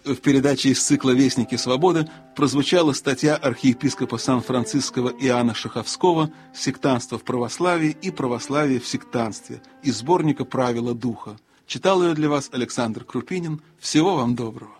в передаче из цикла «Вестники свободы» прозвучала статья архиепископа Сан-Франциского Иоанна Шаховского «Сектантство в православии и православие в сектантстве» из сборника «Правила духа». Читал ее для вас Александр Крупинин. Всего вам доброго.